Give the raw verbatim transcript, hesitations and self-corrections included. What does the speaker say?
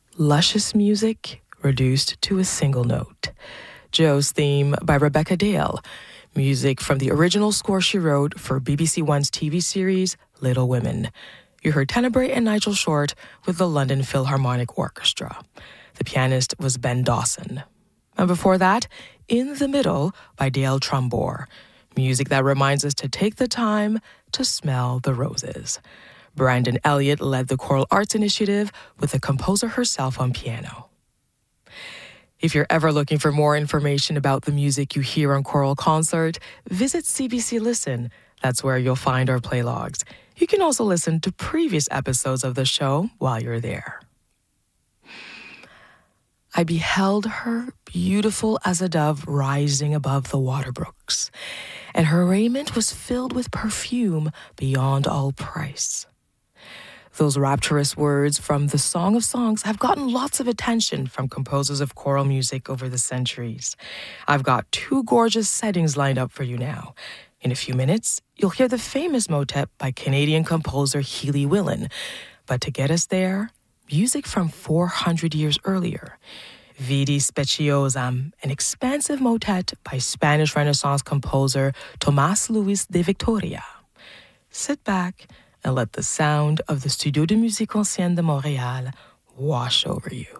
luscious music reduced to a single note. Joe's theme by Rebecca Dale, music from the original score she wrote for B B C One's T V series Little Women. You heard Tenebrae and Nigel Short with the London Philharmonic Orchestra. The pianist was Ben Dawson. And before that, In the Middle by Dale Trumbore, music that reminds us to take the time to smell the roses. Brandon Elliott led the Choral Arts Initiative with the composer herself on piano. If you're ever looking for more information about the music you hear on Choral Concert, visit C B C Listen. That's where you'll find our play logs. You can also listen to previous episodes of the show while you're there. I beheld her, beautiful as a dove rising above the water brooks, and her raiment was filled with perfume beyond all price. Those rapturous words from the Song of Songs have gotten lots of attention from composers of choral music over the centuries. I've got two gorgeous settings lined up for you now. In a few minutes, you'll hear the famous motet by Canadian composer Healy Willan. But to get us there, music from four hundred years earlier. Vidi Speciosam, an expansive motet by Spanish Renaissance composer Tomás Luis de Victoria. Sit back and let the sound of the Studio de Musique Ancienne de Montréal wash over you.